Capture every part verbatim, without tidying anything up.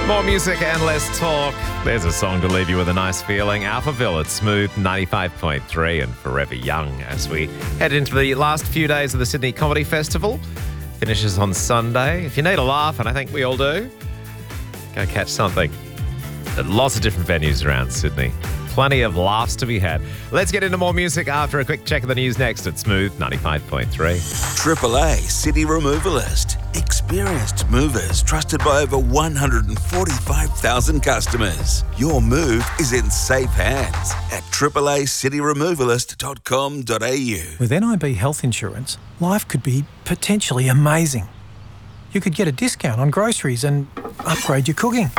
More music and less talk. There's a song to leave you with a nice feeling. Alphaville at Smooth ninety-five point three and Forever Young as we head into the last few days of the Sydney Comedy Festival. Finishes on Sunday. If you need a laugh, and I think we all do, go catch something at lots of different venues around Sydney. Plenty of laughs to be had. Let's get into more music after a quick check of the news next at Smooth ninety-five point three. Triple A City Removalist. Experienced movers trusted by over one hundred forty-five thousand customers. Your move is in safe hands at triple a city removalist dot com dot a u. With N I B health insurance, life could be potentially amazing. You could get a discount on groceries and upgrade your cooking.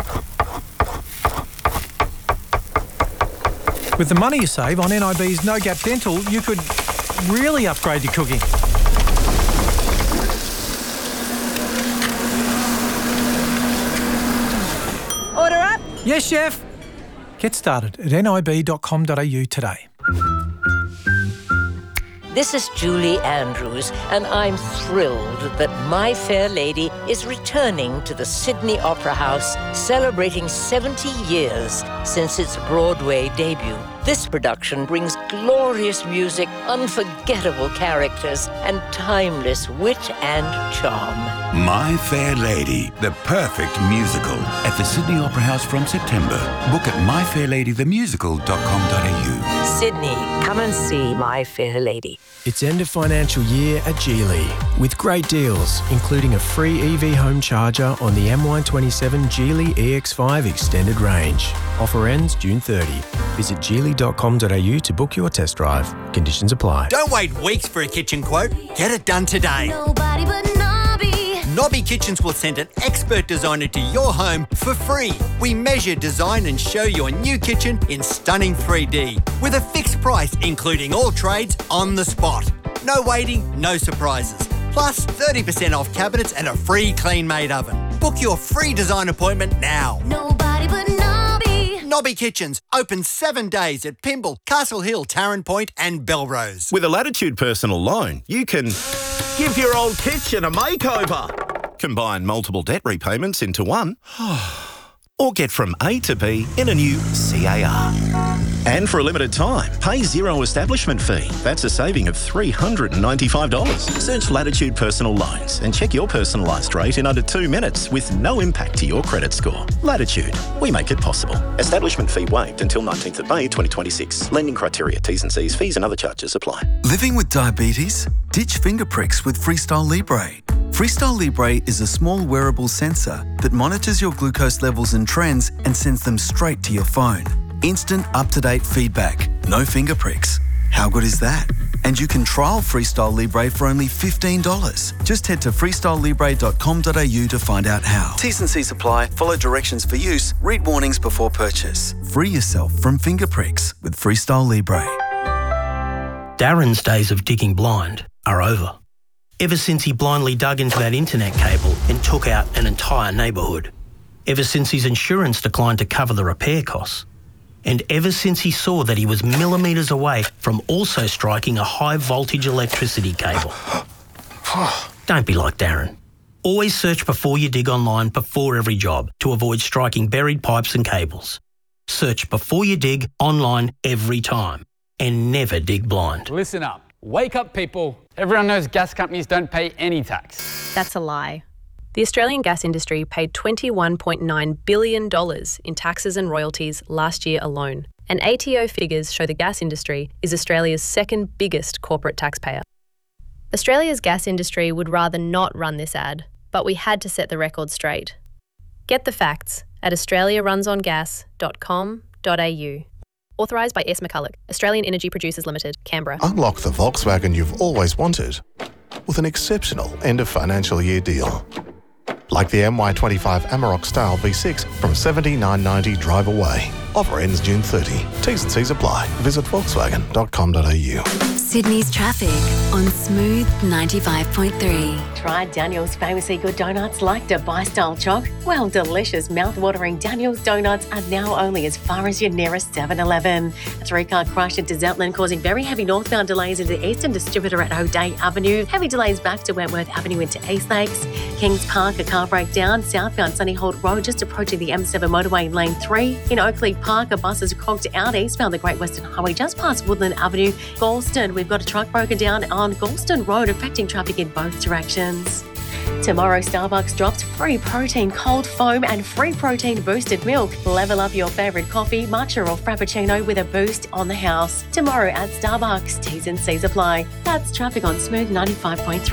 With the money you save on N I B's No Gap Dental, you could really upgrade your cooking. Order up. Yes, chef. Get started at N I B dot com dot a u today. This is Julie Andrews, and I'm thrilled that My Fair Lady is returning to the Sydney Opera House, celebrating seventy years since its Broadway debut. This production brings glorious music, unforgettable characters, and timeless wit and charm. My Fair Lady, the perfect musical at the Sydney Opera House from September. Book at my fair lady the musical dot com dot a u. Sydney, come and see My Fair Lady. It's end of financial year at Geely with great deals, including a free E V home charger on the M Y twenty-seven Geely E X five Extended Range. Offer ends June thirtieth. Visit geely dot com dot a u to book your test drive. Conditions apply. Don't wait weeks for a kitchen quote. Get it done today. Nobody but Nobby. Nobby Kitchens will send an expert designer to your home for free. We measure, design and show your new kitchen in stunning three D with a fixed price, including all trades on the spot. No waiting, no surprises. Plus thirty percent off cabinets and a free clean-made oven. Book your free design appointment now. Nobody but Nobby. Nobby Kitchens, open seven days at Pymble, Castle Hill, Tarrant Point and Belrose. With a Latitude personal loan, you can give your old kitchen a makeover, combine multiple debt repayments into one, or get from A to B in a new C A R. And for a limited time, pay zero establishment fee. That's a saving of three hundred ninety-five dollars. Search Latitude Personal Loans and check your personalised rate in under two minutes with no impact to your credit score. Latitude, we make it possible. Establishment fee waived until nineteenth of May twenty twenty-six. Lending criteria, T's and C's, fees and other charges apply. Living with diabetes? Ditch finger pricks with Freestyle Libre. Freestyle Libre is a small wearable sensor that monitors your glucose levels and trends and sends them straight to your phone. Instant, up-to-date feedback. No finger pricks. How good is that? And you can trial Freestyle Libre for only fifteen dollars. Just head to freestyle libre dot com dot a u to find out how. T's and C's apply. Follow directions for use. Read warnings before purchase. Free yourself from finger pricks with Freestyle Libre. Darren's days of digging blind are over. Ever since he blindly dug into that internet cable and took out an entire neighbourhood. Ever since his insurance declined to cover the repair costs. And ever since he saw that he was millimetres away from also striking a high-voltage electricity cable. Don't be like Darren. Always search before you dig online before every job to avoid striking buried pipes and cables. Search before you dig online every time. And never dig blind. Listen up. Wake up, people. Everyone knows gas companies don't pay any tax. That's a lie. The Australian gas industry paid twenty-one point nine billion dollars in taxes and royalties last year alone. And A T O figures show the gas industry is Australia's second biggest corporate taxpayer. Australia's gas industry would rather not run this ad, but we had to set the record straight. Get the facts at australia runs on gas dot com dot a u. Authorised by S. McCulloch, Australian Energy Producers Limited, Canberra. Unlock the Volkswagen you've always wanted with an exceptional end of financial year deal. Like the M Y twenty-five Amarok Style V six from seventy-nine ninety drive away. Offer ends June thirtieth. T's and C's apply. Visit volkswagen dot com dot a u. Sydney's traffic on Smooth ninety-five point three. Try Daniel's famously good donuts like Dubai style choc? Well, delicious, mouth-watering Daniel's donuts are now only as far as your nearest seven eleven. A three-car crash into Zetland causing very heavy northbound delays into the Eastern Distributor at O'Day Avenue. Heavy delays back to Wentworth Avenue into East Lakes. Kings Park, a car breakdown. Southbound Sunnyhold Road just approaching the M seven motorway in lane three. In Oakley Park, a bus is conked out eastbound the Great Western Highway just past Woodland Avenue. Galston, we've got a truck broken down on Galston Road affecting traffic in both directions. Tomorrow, Starbucks drops free protein cold foam and free protein boosted milk. Level up your favourite coffee, matcha or frappuccino with a boost on the house. Tomorrow at Starbucks. T's and C's apply. That's traffic on Smooth ninety-five point three.